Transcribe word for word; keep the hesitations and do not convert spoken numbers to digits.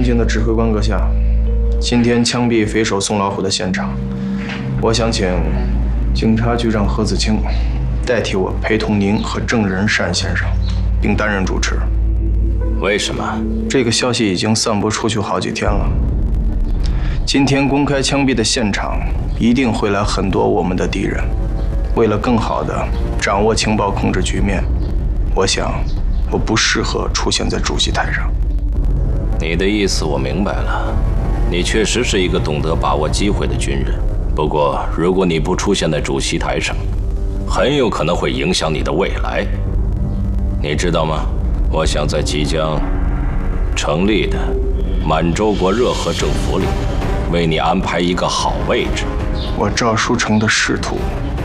敬的指挥官阁下，今天枪毙匪首宋老虎的现场，我想请警察局长何子清代替我陪同您和证人单先生，并担任主持。 为什么？ 这个消息已经散播出去好几天了。今天公开枪毙的现场，一定会来很多我们的敌人。为了更好地掌握情报、控制局面，我想我不适合出现在主席台上。 你的意思我明白了，你确实是一个懂得把握机会的军人。不过，如果你不出现在主席台上，很有可能会影响你的未来。你知道吗？我想在即将成立的满洲国热河政府里，为你安排一个好位置。 我赵书成的仕途